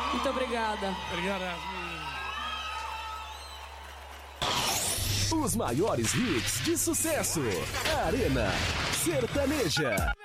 Muito obrigada. Obrigado, Yasmin. Os maiores hits de sucesso. Arena Sertaneja.